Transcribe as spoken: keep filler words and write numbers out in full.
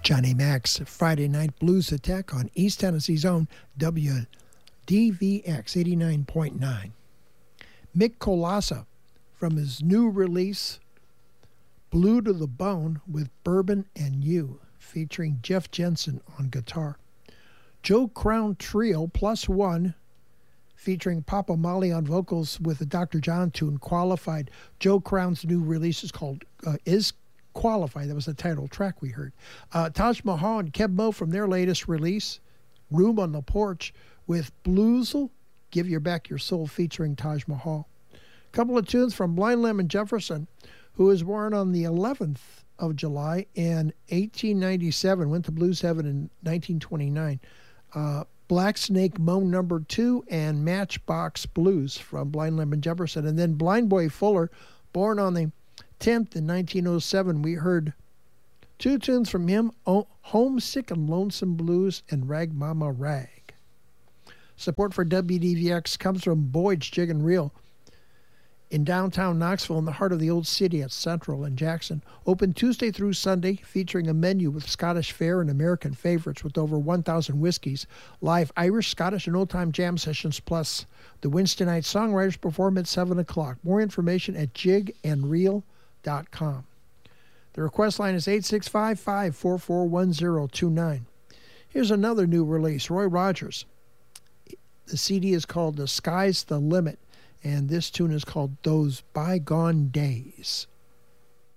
Johnny Mac's Friday Night Blues Attack on East Tennessee's own W D V X eighty-nine point nine. Mick Kolassa from his new release, Blue to the Bone with Bourbon and You, featuring Jeff Jensen on guitar. Joe Crown Trio Plus One, featuring Papa Molly on vocals with the Doctor John tune, Qualified. Joe Crown's new release is called uh, Is Qualified. That was the title track we heard. Uh, Taj Mahal and Keb Mo from their latest release, Room on the Porch, with Blues'll Give You Back Your Soul, featuring Taj Mahal. A couple of tunes from Blind Lemon Jefferson, who was born on the eleventh of July in eighteen ninety-seven, went to Blues Heaven in nineteen twenty-nine. Uh, Black Snake Moan Number Two and Matchbox Blues from Blind Lemon Jefferson. And then Blind Boy Fuller, born on the tenth in nineteen oh seven. We heard two tunes from him, Homesick and Lonesome Blues and Rag Mama Rag. Support for W D V X comes from Boyd's Jig and Reel in downtown Knoxville, in the heart of the old city at Central and Jackson. Open Tuesday through Sunday, featuring a menu with Scottish fare and American favorites with over one thousand whiskeys, live Irish, Scottish, and old-time jam sessions, plus the Wednesday night songwriters perform at seven o'clock. More information at jig and reel dot com. The request line is eight six five, five four four, one zero two nine. Here's another new release, Roy Rogers. The C D is called The Sky's the Limit, and this tune is called Those Bygone Days.